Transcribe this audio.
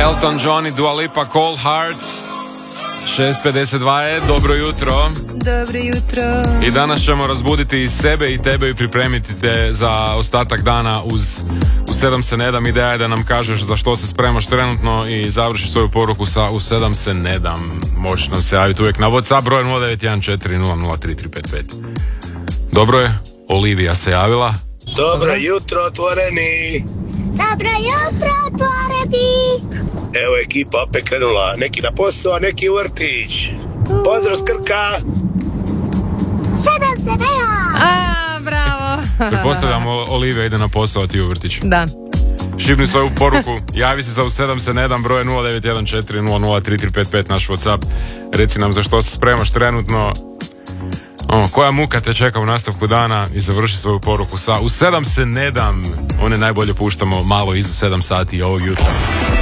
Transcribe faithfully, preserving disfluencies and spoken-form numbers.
Elton John i Dua Lipa, Cold Heart. šest pedeset dva je, dobro jutro. Dobro jutro. I danas ćemo razbuditi i sebe i tebe i pripremiti te za ostatak dana uz U sedam se ne dam. Ideja je da nam kažeš za što se spremaš trenutno i završiš svoju poruku sa U sedam se ne dam. Možeš nam se javiti uvijek na WhatsApp broj nula devet jedan četiri nula nula tri tri pet pet. Dobro je, Olivija se javila. Dobro jutro, otvoreni. Dobro jutro, otvoreni. Evo ekipa opet krenula, neki na posao, a neki u vrtić. Pozdrav s Krka. Sedam se ne dam. A, bravo. Pretpostavljamo Olivija ide na posao, a ti u vrtić. Da. Šibni svoju poruku, javi se za U sedam se ne dam, broj nula devet jedan četiri nula nula tri tri pet pet, naš WhatsApp. Reci nam za što se spremaš trenutno, o, koja muka te čeka u nastavku dana i završi svoju poruku sa U sedam se ne dam. One najbolje puštamo malo iza sedam sati ovog jutra.